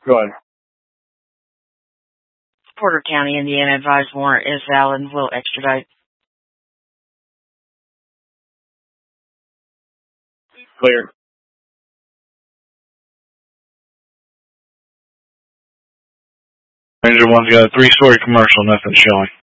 Go ahead. Porter County, Indiana, advised warrant is valid and will extradite. Clear. Ranger 1's got a 3-story commercial, nothing showing.